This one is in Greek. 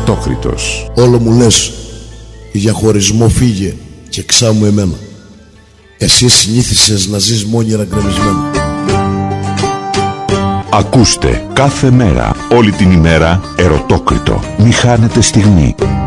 Ερωτόκριτος. Όλο μου λες, για χωρισμό φύγε και ξάμου εμένα. Εσύ συνήθισες να ζεις μόνιρα γκρεμισμένα. Ακούστε κάθε μέρα, όλη την ημέρα, Ερωτόκριτο. Μη χάνετε στιγμή.